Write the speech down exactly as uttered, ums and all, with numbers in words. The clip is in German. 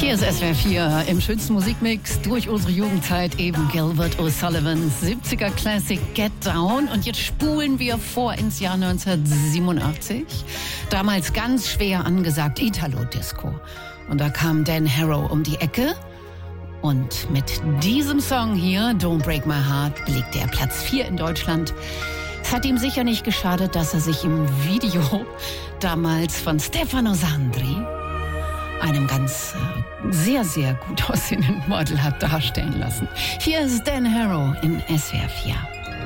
Hier ist S W R vier im schönsten Musikmix durch unsere Jugendzeit, eben Gilbert O'Sullivans siebziger Classic Get Down. Und jetzt spulen wir vor ins Jahr neunzehnhundertsiebenundachtzig. Damals ganz schwer angesagt Italo-Disco. Und da kam Dan Harrow um die Ecke. Und mit diesem Song hier, Don't Break My Heart, belegte er Platz vier in Deutschland. Es hat ihm sicher nicht geschadet, dass er sich im Video damals von Stefano Sandri, einem ganz äh, sehr, sehr gut aussehenden Model, hat darstellen lassen. Hier ist Dan Harrow in S W R vier.